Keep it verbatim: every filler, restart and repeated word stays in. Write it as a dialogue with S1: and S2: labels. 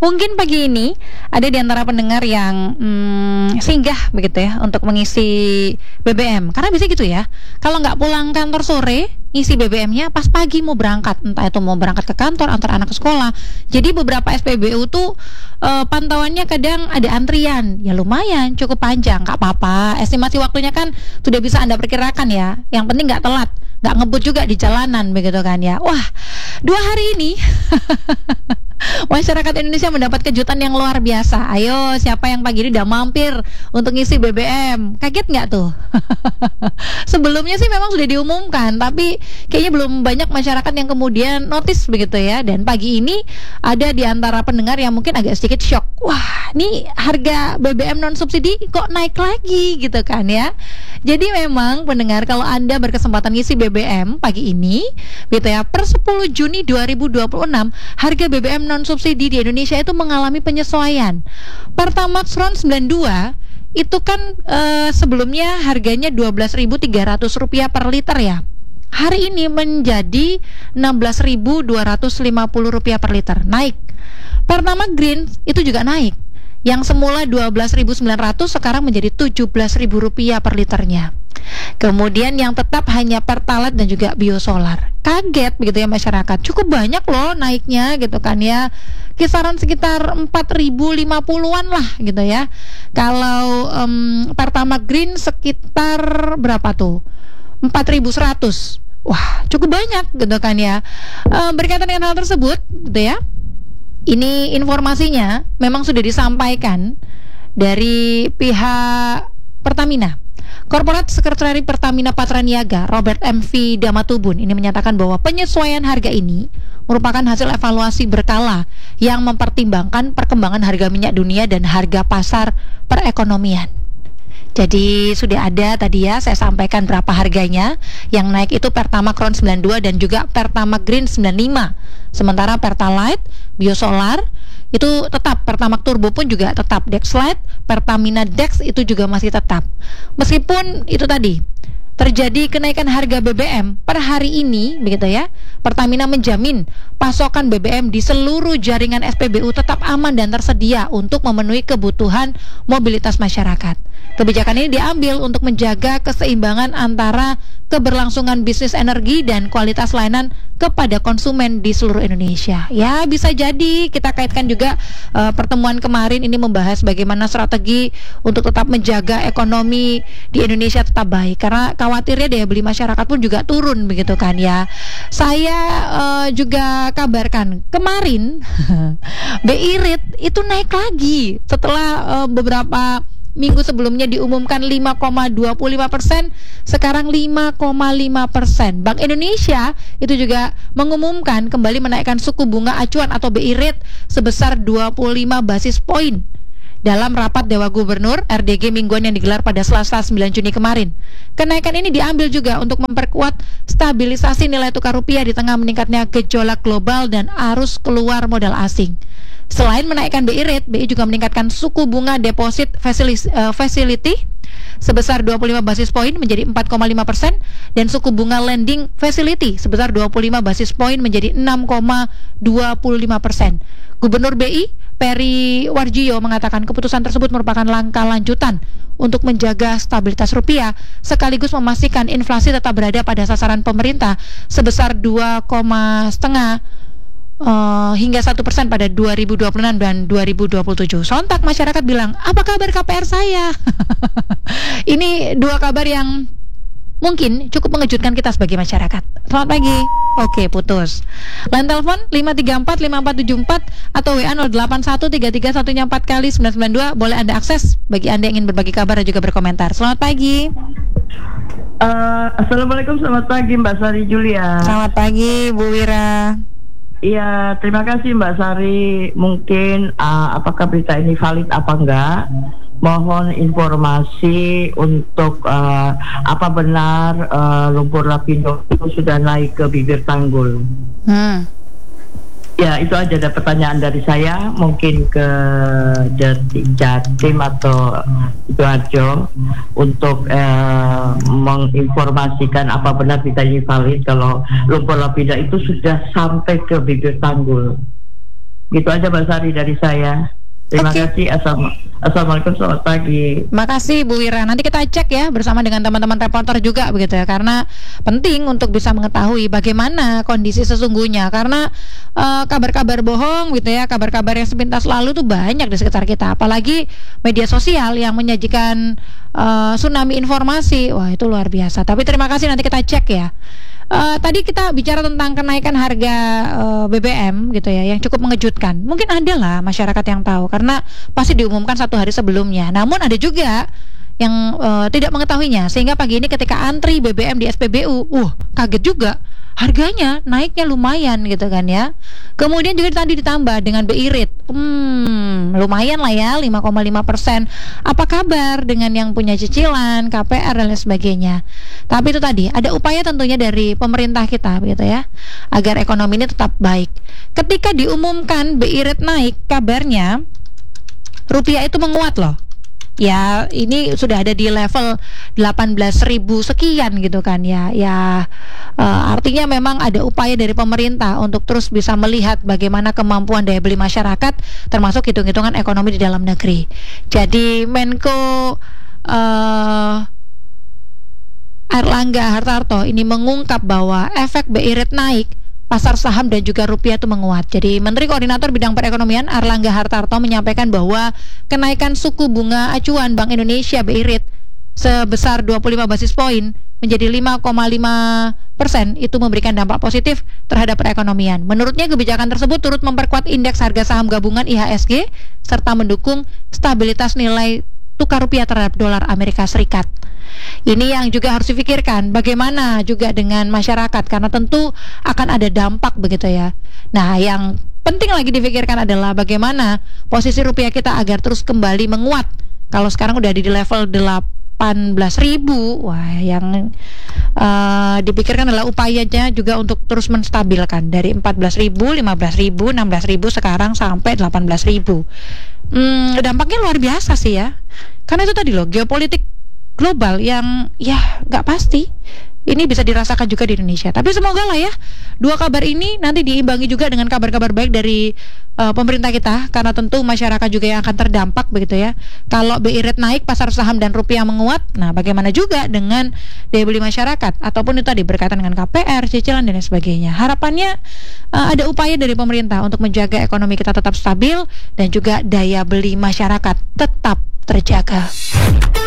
S1: Mungkin pagi ini ada di antara pendengar yang hmm, singgah begitu ya untuk mengisi B B M. Karena bisa gitu ya, kalau nggak pulang kantor sore, isi B B M-nya pas pagi mau berangkat, entah itu mau berangkat ke kantor, antar anak ke sekolah. Jadi beberapa S P B U tuh uh, pantauannya kadang ada antrian, ya lumayan cukup panjang, nggak apa-apa. Estimasi waktunya kan sudah bisa Anda perkirakan ya. Yang penting nggak telat, nggak ngebut juga di jalanan begitu kan ya. Wah, dua hari ini masyarakat Indonesia mendapat kejutan yang luar biasa. Ayo, siapa yang pagi ini udah mampir untuk ngisi B B M? Kaget nggak tuh? Sebelumnya sih memang sudah diumumkan, tapi kayaknya belum banyak masyarakat yang kemudian notice begitu ya. Dan pagi ini ada di antara pendengar yang mungkin agak sedikit shock. Wah, nih harga B B M non subsidi kok naik lagi gitu kan ya. Jadi memang pendengar, kalau Anda berkesempatan ngisi B B M pagi ini gitu ya, per sepuluh Juni dua ribu dua puluh enam harga B B M non subsidi di Indonesia itu mengalami penyesuaian. Pertamax Ron sembilan puluh dua itu kan uh, sebelumnya harganya dua belas ribu tiga ratus rupiah per liter ya. Hari ini menjadi enam belas ribu dua ratus lima puluh rupiah per liter, naik. Pertamax Green itu juga naik. Yang semula dua belas ribu sembilan ratus sekarang menjadi tujuh belas ribu rupiah per liternya. Kemudian yang tetap hanya Pertalite dan juga biosolar. Kaget begitu ya masyarakat. Cukup banyak loh naiknya gitu kan ya. Kisaran sekitar empat ribu lima puluhan lah gitu ya. Kalau um, Pertamax Green sekitar berapa tuh? empat ribu seratus. Wah, cukup banyak gitu kan ya. E, berkaitan dengan hal tersebut gitu ya. Ini informasinya memang sudah disampaikan dari pihak Pertamina. Korporat Sekretari Pertamina Patraniaga, Robert M V Damatubun, ini menyatakan bahwa penyesuaian harga ini merupakan hasil evaluasi berkala yang mempertimbangkan perkembangan harga minyak dunia dan harga pasar perekonomian. Jadi sudah ada tadi ya saya sampaikan berapa harganya. Yang naik itu Pertamax Ron sembilan puluh dua dan juga Pertamax Green sembilan puluh lima. Sementara Pertalite, biosolar itu tetap, Pertamax Turbo pun juga tetap, Dexlite, Pertamina Dex itu juga masih tetap. Meskipun itu tadi terjadi kenaikan harga B B M per hari ini begitu ya, Pertamina menjamin pasokan B B M di seluruh jaringan S P B U tetap aman dan tersedia untuk memenuhi kebutuhan mobilitas masyarakat. Kebijakan ini diambil untuk menjaga keseimbangan antara keberlangsungan bisnis energi dan kualitas layanan kepada konsumen di seluruh Indonesia. Ya, bisa jadi kita kaitkan juga uh, pertemuan kemarin ini membahas bagaimana strategi untuk tetap menjaga ekonomi di Indonesia tetap baik, karena khawatirnya daya beli masyarakat pun juga turun begitu kan ya. Saya uh, juga kabarkan kemarin B I Rate itu naik lagi setelah uh, beberapa minggu sebelumnya diumumkan lima koma dua puluh lima persen, sekarang lima koma lima persen. Bank Indonesia itu juga mengumumkan kembali menaikkan suku bunga acuan atau B I Rate sebesar dua puluh lima basis poin dalam rapat Dewan Gubernur R D G mingguan yang digelar pada Selasa sembilan Juni kemarin. Kenaikan ini diambil juga untuk memperkuat stabilisasi nilai tukar rupiah di tengah meningkatnya gejolak global dan arus keluar modal asing. Selain menaikkan B I Rate, B I juga meningkatkan suku bunga deposit facility sebesar dua puluh lima basis poin menjadi empat koma lima persen dan suku bunga lending facility sebesar dua puluh lima basis poin menjadi enam koma dua lima persen. Gubernur B I Peri Warjio mengatakan keputusan tersebut merupakan langkah lanjutan untuk menjaga stabilitas rupiah sekaligus memastikan inflasi tetap berada pada sasaran pemerintah sebesar dua koma lima Uh, hingga satu persen pada dua ribu dua puluh enam dan dua ribu dua puluh tujuh. Sontak masyarakat bilang, apa kabar K P R saya? Ini dua kabar yang mungkin cukup mengejutkan kita sebagai masyarakat. Selamat pagi. Oke, putus. Line telepon lima tiga empat lima empat tujuh empat atau W A nol delapan satu tiga tiga satu empat kali sembilan sembilan dua. Boleh Anda akses bagi Anda yang ingin berbagi kabar dan juga berkomentar. Selamat pagi.
S2: Uh, Assalamualaikum, selamat pagi Mbak Sari Julia.
S1: Selamat pagi Bu Wira.
S2: Iya, terima kasih Mbak Sari. Mungkin uh, apakah berita ini valid apa enggak? Mohon informasi untuk uh, apa benar uh, lumpur lapindo itu sudah naik ke bibir tanggul. Hmm. Ya, itu aja ada pertanyaan dari saya, mungkin ke Jatim atau Sidoarjo untuk eh, menginformasikan apa benar berita ini valid kalau lumpur lapindo itu sudah sampai ke bibir tanggul. Gitu aja Mbak Sari dari saya. Terima
S1: Oke.
S2: kasih. Assalamu- Assalamualaikum, selamat pagi.
S1: Makasih Bu Wira. Nanti kita cek ya bersama dengan teman-teman reporter juga begitu ya, karena penting untuk bisa mengetahui bagaimana kondisi sesungguhnya, karena eh, kabar-kabar bohong gitu ya, kabar-kabar yang sepintas lalu tuh banyak di sekitar kita, apalagi media sosial yang menyajikan eh, tsunami informasi. Wah, itu luar biasa. Tapi terima kasih, nanti kita cek ya. Eh, tadi kita bicara tentang kenaikan harga eh, B B M gitu ya, yang cukup mengejutkan. Mungkin ada lah masyarakat yang tahu karena pasti diumumkan satu hari sebelumnya. Namun ada juga yang eh, tidak mengetahuinya, sehingga pagi ini ketika antri B B M di S P B U, uh kaget juga. Harganya naiknya lumayan gitu kan ya. Kemudian juga tadi ditambah dengan B I rate. Hmm, lumayan lah ya, lima koma lima persen. Apa kabar dengan yang punya cicilan, K P R dan lain sebagainya. Tapi itu tadi, ada upaya tentunya dari pemerintah kita begitu ya, agar ekonomi ini tetap baik. Ketika diumumkan B I rate naik, kabarnya rupiah itu menguat loh. Ya, ini sudah ada di level delapan belas ribu sekian gitu kan ya. Ya uh, artinya memang ada upaya dari pemerintah untuk terus bisa melihat bagaimana kemampuan daya beli masyarakat, termasuk hitung-hitungan ekonomi di dalam negeri. Jadi Menko uh, Airlangga Hartarto ini mengungkap bahwa efek B I rate naik, pasar saham dan juga rupiah itu menguat. Jadi Menteri Koordinator Bidang Perekonomian Airlangga Hartarto menyampaikan bahwa kenaikan suku bunga acuan Bank Indonesia B I rate sebesar dua puluh lima basis poin menjadi lima koma lima persen itu memberikan dampak positif terhadap perekonomian. Menurutnya kebijakan tersebut turut memperkuat indeks harga saham gabungan I H S G serta mendukung stabilitas nilai tukar rupiah terhadap dolar Amerika Serikat. Ini yang juga harus dipikirkan, bagaimana juga dengan masyarakat, karena tentu akan ada dampak begitu ya. Nah, yang penting lagi dipikirkan adalah bagaimana posisi rupiah kita agar terus kembali menguat. Kalau sekarang udah di level delapan belas ribu, wah, yang uh, dipikirkan adalah upayanya juga untuk terus menstabilkan dari empat belas ribu, lima belas ribu, enam belas ribu sekarang sampai delapan belas ribu. Hmm, dampaknya luar biasa sih ya. Karena itu tadi loh, geopolitik global yang ya nggak pasti. Ini bisa dirasakan juga di Indonesia. Tapi semoga lah ya, dua kabar ini nanti diimbangi juga dengan kabar-kabar baik dari uh, pemerintah kita, karena tentu masyarakat juga yang akan terdampak begitu ya. Kalau B I rate naik, pasar saham dan rupiah menguat. Nah, bagaimana juga dengan daya beli masyarakat, ataupun itu tadi berkaitan dengan K P R, cicilan dan lain sebagainya. Harapannya uh, ada upaya dari pemerintah untuk menjaga ekonomi kita tetap stabil dan juga daya beli masyarakat tetap terjaga.